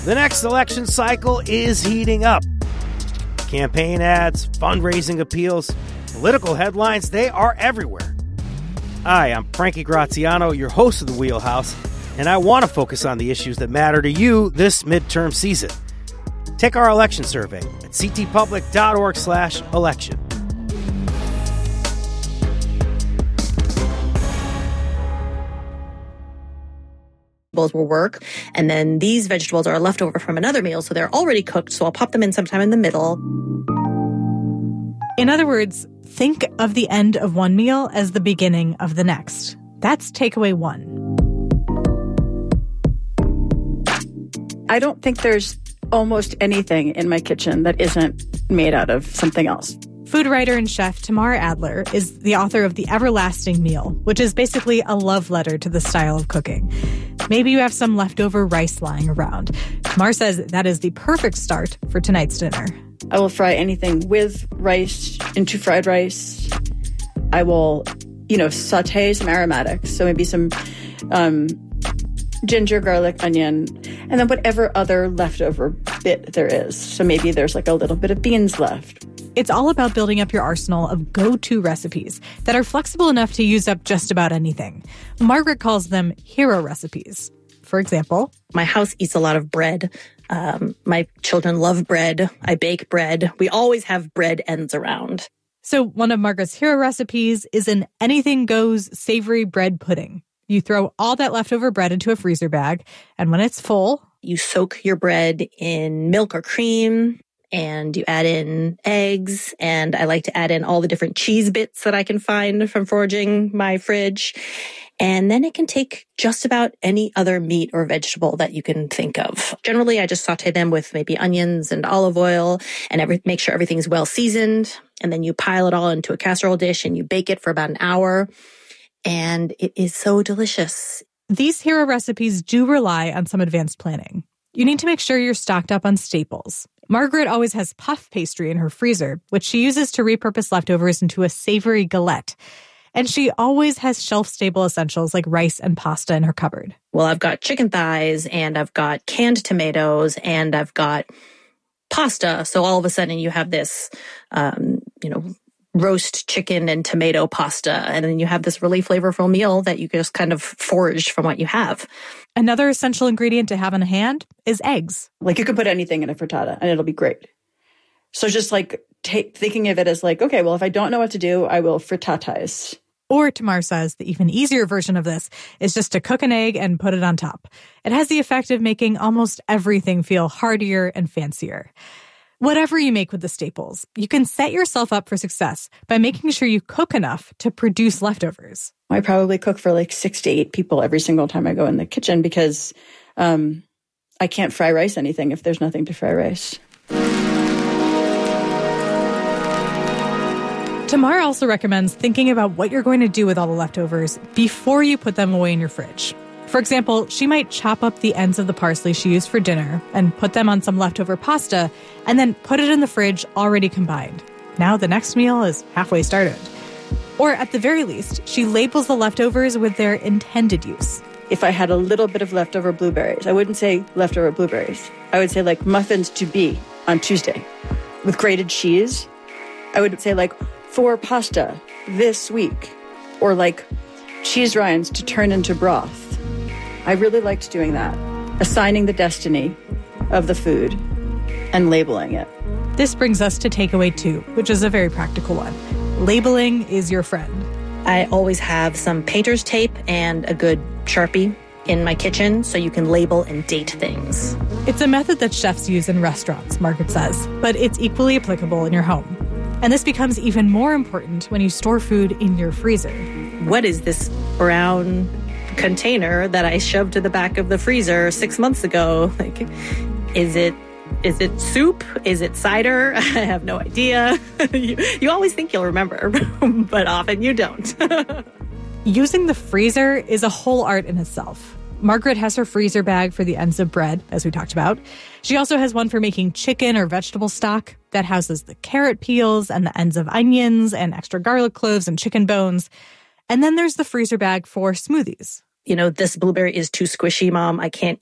The next election cycle is heating up. Campaign ads, fundraising appeals, political headlines, they are everywhere. Hi, I'm Frankie Graziano, your host of The Wheelhouse, and I want to focus on the issues that matter to you this midterm season. Take our election survey at ctpublic.org/election. Will work. And then these vegetables are left over from another meal, so they're already cooked, so I'll pop them in sometime in the middle. In other words, think of the end of one meal as the beginning of the next. That's takeaway one. I don't think there's almost anything in my kitchen that isn't made out of something else. Food writer and chef Tamar Adler is the author of The Everlasting Meal, which is basically a love letter to the style of cooking. Maybe you have some leftover rice lying around. Tamar says that is the perfect start for tonight's dinner. I will fry anything with rice into fried rice. I will, saute some aromatics. So maybe some ginger, garlic, onion, and then whatever other leftover bit there is. So maybe there's like a little bit of beans left. It's all about building up your arsenal of go-to recipes that are flexible enough to use up just about anything. Margaret calls them hero recipes. For example, my house eats a lot of bread. My children love bread. I bake bread. We always have bread ends around. So one of Margaret's hero recipes is an anything-goes savory bread pudding. You throw all that leftover bread into a freezer bag, and when it's full, you soak your bread in milk or cream, and you add in eggs, and I like to add in all the different cheese bits that I can find from foraging my fridge. And then it can take just about any other meat or vegetable that you can think of. Generally, I just saute them with maybe onions and olive oil and make sure everything's well seasoned. And then you pile it all into a casserole dish and you bake it for about an hour. And it is so delicious. These hero recipes do rely on some advanced planning. You need to make sure you're stocked up on staples. Margaret always has puff pastry in her freezer, which she uses to repurpose leftovers into a savory galette. And she always has shelf-stable essentials like rice and pasta in her cupboard. Well, I've got chicken thighs, and I've got canned tomatoes, and I've got pasta. So all of a sudden you have this, roast chicken and tomato pasta. And then you have this really flavorful meal that you just kind of forage from what you have. Another essential ingredient to have on hand is eggs. Like you can put anything in a frittata and it'll be great. So just like thinking of it as like, okay, well, if I don't know what to do, I will frittatize. Or Tamar says the even easier version of this is just to cook an egg and put it on top. It has the effect of making almost everything feel heartier and fancier. Whatever you make with the staples, you can set yourself up for success by making sure you cook enough to produce leftovers. I probably cook for like 6 to 8 people every single time I go in the kitchen because I can't fry rice anything if there's nothing to fry rice. Tamar also recommends thinking about what you're going to do with all the leftovers before you put them away in your fridge. For example, she might chop up the ends of the parsley she used for dinner and put them on some leftover pasta and then put it in the fridge already combined. Now the next meal is halfway started. Or at the very least, she labels the leftovers with their intended use. If I had a little bit of leftover blueberries, I wouldn't say leftover blueberries. I would say like muffins to be on Tuesday with grated cheese. I would say like for pasta this week, or like cheese rinds to turn into broth. I really liked doing that, assigning the destiny of the food and labeling it. This brings us to takeaway 2, which is a very practical one. Labeling is your friend. I always have some painter's tape and a good Sharpie in my kitchen so you can label and date things. It's a method that chefs use in restaurants, Margaret says, but it's equally applicable in your home. And this becomes even more important when you store food in your freezer. What is this brown container that I shoved to the back of the freezer 6 months ago? Like, is it soup? Is it cider? I have no idea. You always think you'll remember, but often you don't. Using the freezer is a whole art in itself. Margaret has her freezer bag for the ends of bread, as we talked about. She also has one for making chicken or vegetable stock that houses the carrot peels and the ends of onions and extra garlic cloves and chicken bones. And then there's the freezer bag for smoothies. This blueberry is too squishy, Mom. I can't